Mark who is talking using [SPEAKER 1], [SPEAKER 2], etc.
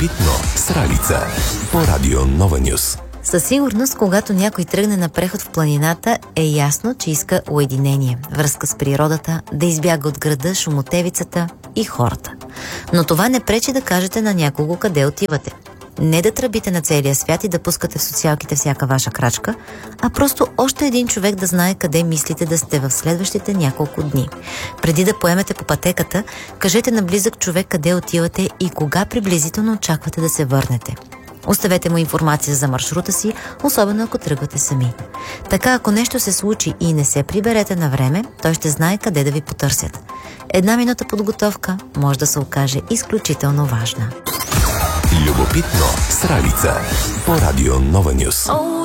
[SPEAKER 1] Любопитно с Ралица по Радио Нова Нюс.
[SPEAKER 2] Със сигурност, когато някой тръгне на преход в планината, е ясно, че иска уединение, връзка с природата, да избяга от града, шумотевицата и хората. Но това не пречи да кажете на някого къде отивате. Не да тръбите на целия свят и да пускате в социалките всяка ваша крачка, а просто още един човек да знае къде мислите да сте в следващите няколко дни. Преди да поемете по пътеката, кажете на близък човек къде отивате и кога приблизително очаквате да се върнете. Оставете му информация за маршрута си, особено ако тръгвате сами. Така, ако нещо се случи и не се приберете на време, той ще знае къде да ви потърсят. 1 минута подготовка може да се окаже изключително важна.
[SPEAKER 1] Любопитно с Ралица по Радио Нова Нюс.